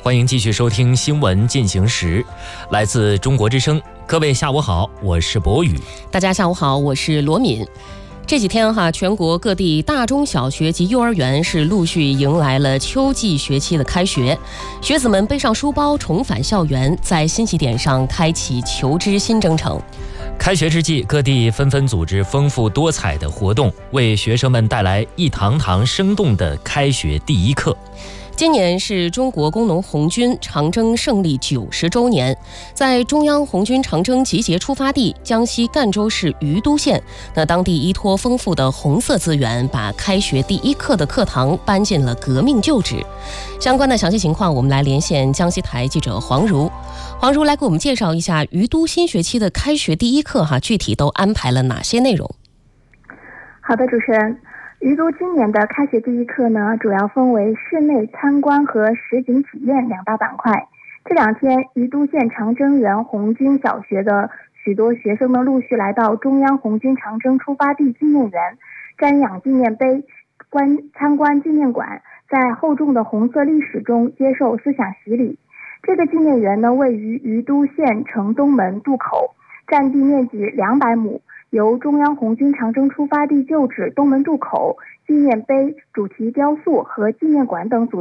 欢迎继续收听新闻进行时，来自中国之声。各位下午好，我是博宇。 大家下午好，我是罗敏。这几天全国各地大中小学及幼儿园是陆续迎来了秋季学期的开学，学子们背上书包重返校园，在新起点上开启求知新征程。 开学之际，各地纷纷组织丰富多彩的活动，为学生们带来一堂堂生动的开学第一课。 今年是中国工农红军长征胜利90周年，在中央红军长征集结出发地江西赣州市余都县，当地依托丰富的红色资源，把开学第一课的课堂搬进了革命旧址。相关的详细情况，我们来连线江西台记者黄如。黄如来给我们介绍一下余都新学期的开学第一课具体都安排了哪些内容？ 好的，主持人。余都今年的开学第一课呢，主要分为室内参观和实景体验两大板块。这两天，余都县长征园红军小学的许多学生们陆续来到中央红军长征出发地纪念园，瞻仰纪念碑，参观纪念馆，在厚重的红色历史中接受思想洗礼。这个纪念园呢，位于余都县城东门渡口，占地面积200亩。由中央红军长征出发地旧址东门渡口、纪念碑、主题雕塑和纪念馆等组